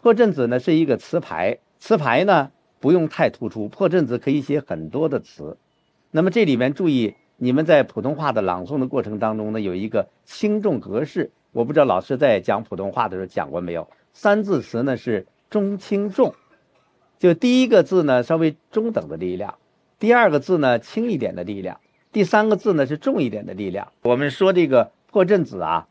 破阵子呢是一个词牌，词牌呢不用太突出，破阵子可以写很多的词。那么这里面注意，你们在普通话的朗诵的过程当中呢，有一个轻重格式，我不知道老师在讲普通话的时候讲过没有。三字词呢是中轻重，就第一个字呢稍微中等的力量，第二个字呢轻一点的力量，第三个字呢是重一点的力量。我们说这个破阵子啊，